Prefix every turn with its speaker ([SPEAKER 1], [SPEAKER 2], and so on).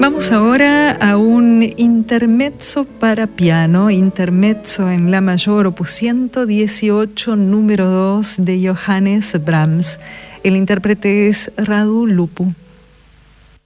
[SPEAKER 1] Vamos ahora a un intermezzo para piano, intermezzo en la mayor, opus 118, número 2 de Johannes Brahms. El intérprete es Radu Lupu.